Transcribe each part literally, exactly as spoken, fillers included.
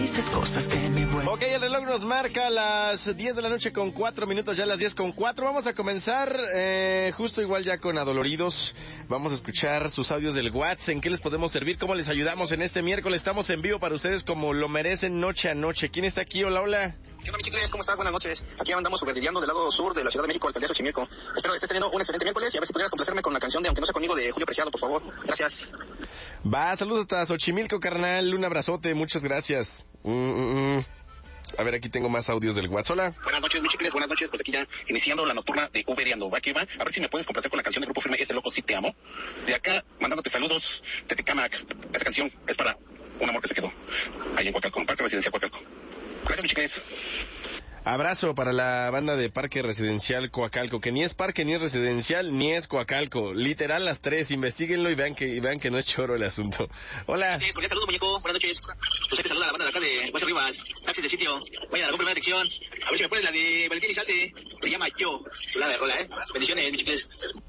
Esas cosas que me vuelven. Ok, el reloj nos marca las diez de la noche con cuatro minutos, ya las diez con cuatro. Vamos a comenzar eh, justo igual ya con Adoloridos. Vamos a escuchar sus audios del WhatsApp. ¿En qué les podemos servir? ¿Cómo les ayudamos en este miércoles? Estamos en vivo para ustedes como lo merecen noche a noche. ¿Quién está aquí? Hola, hola. ¿Qué onda, mi chicles? ¿Cómo estás? Buenas noches. Aquí andamos superlidiando del lado sur de la Ciudad de México, alcaldía Xochimilco. Espero que estés teniendo un excelente miércoles y a ver si pudieras complacerme con la canción de Aunque no sea conmigo de Julio Preciado, por favor. Gracias. Va, saludos hasta Xochimilco, carnal. Un abrazote, muchas gracias. Mm, mm, mm. A ver, aquí tengo más audios del WhatsApp. Hola. Buenas noches, mi chicles, buenas noches. Pues aquí ya iniciando la nocturna de V de Ando. Va que va. A ver si me puedes complacer con la canción del Grupo Firme, Ese Loco Sí Te Amo. De acá, mandándote saludos, Tetecamac. Esta canción es para un amor que se quedó ahí en Coacalco, Parque Residencial Coacalco. Gracias, mi chicles. Abrazo para la banda de Parque Residencial Coacalco, que ni es parque, ni es residencial, ni es Coacalco. Literal las tres, investíguenlo y vean que y vean que no es choro el asunto. Hola. Sí, cordial saludo, muñeco. Buenas noches. Pues te saluda a la banda de acá de Guacho Rivas, taxis de sitio. Vayan a la primera sección. A ver si me ponen la de Valentín Elizalde. Se llama Yo. Chulada de rola, ¿eh? Bendiciones, mi chicles.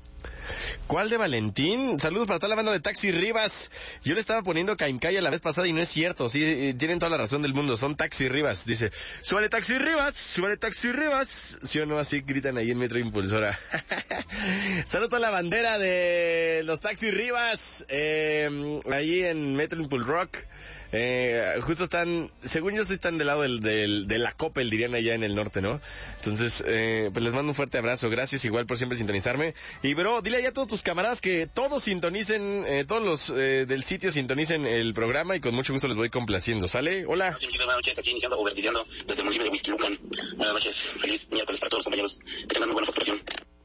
¿Cuál de Valentín? Saludos para toda la banda de Taxi Rivas. Yo le estaba poniendo Caincaya la vez pasada y no es cierto. Sí, tienen toda la razón del mundo. Son Taxi Rivas. Dice, súbale Taxi Rivas, súbale Taxi Rivas. ¿Sí o no? Así gritan ahí en Metro Impulsora. Saludos a la bandera de los Taxi Rivas. Eh, ahí en Metro Impulse Rock. Eh, justo están, según yo, están del lado del, del, de la Coppel, dirían allá en el norte, ¿no? Entonces, eh, pues les mando un fuerte abrazo. Gracias igual por siempre sintonizarme. Y bro, dile allá a todos tus camaradas que todos sintonicen, eh, todos los eh, del sitio sintonicen el programa y con mucho gusto les voy complaciendo. ¿Sale? Hola. Buenas noches, aquí iniciando o vertideando desde el municipio de Whisky Lucan. Buenas noches, feliz miércoles para todos los compañeros. Que tengan muy buena facturación.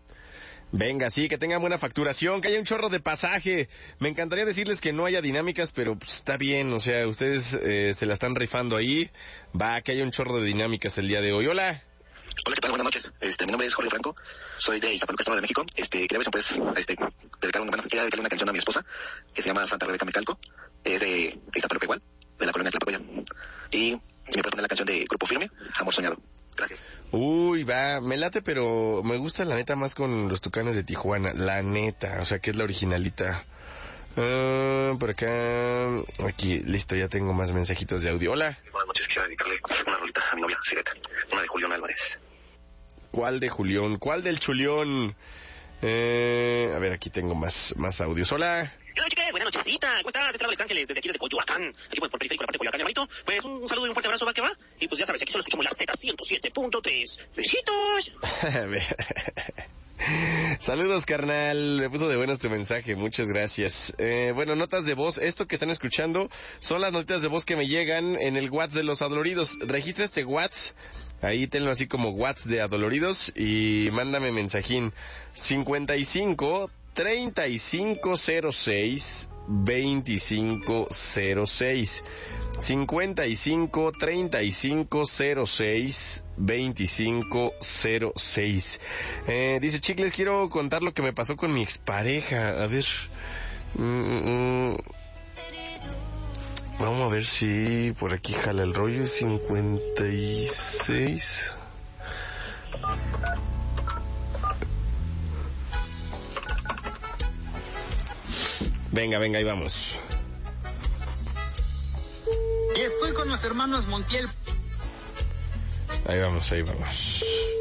Venga, sí, que tengan buena facturación, que haya un chorro de pasaje. Me encantaría decirles que no haya dinámicas, pero pues, está bien, o sea, ustedes eh, se la están rifando ahí. Va, que haya un chorro de dinámicas el día de hoy. Hola. Hola, ¿qué tal? Buenas noches. Este, mi nombre es Jorge Franco, soy de Iztapaluca, Estado de México. Este, quería ver si puedes, este, dedicar una, bueno, quería dedicarle una canción a mi esposa, que se llama Santa Rebeca Mecalco. Es de Iztapaluca igual, de la colonia Tlapacoya. Y si me puedes poner la canción de Grupo Firme, Amor Soñado. Gracias. Uy, va, me late, pero me gusta la neta más con los Tucanes de Tijuana, la neta, o sea, que es la originalita. Uh, por acá, aquí, listo, ya tengo más mensajitos de audio. Hola. Buenas noches, quisiera dedicarle una rolita a mi novia, Sireta, una de Julián Álvarez. ¿Cuál de Julián? ¿Cuál del Chulión? Eh, a ver, aquí tengo más, más audios. Hola. Hola, chicas, buena nochecita. ¿Cómo estás? Este es Alex Ángeles, desde aquí desde Coyoacán. Aquí por, por periférico, la parte de Coyoacán, hermanito. Pues un, un saludo y un fuerte abrazo, va que va. Y pues ya sabes, aquí solo escuchamos la Z ciento siete punto tres. ¡Besitos! Saludos, carnal. Me puso de buenas tu mensaje, muchas gracias. Eh, bueno, notas de voz. Esto que están escuchando son las notas de voz que me llegan en el WhatsApp de los Adoloridos. Registra este WhatsApp, ahí tenlo así como WhatsApp de Adoloridos y mándame mensajín cincuenta y cinco treinta y cinco cero seis veinticinco cero seis cincuenta y cinco treinta y cinco cero seis veinticinco cero seis. Eh, dice, chicles, quiero contar lo que me pasó con mi expareja. A ver. Mm, mm. Vamos a ver si por aquí jala el rollo. cincuenta y seis. Venga, venga, ahí vamos. Y estoy con los hermanos Montiel. Ahí vamos, ahí vamos.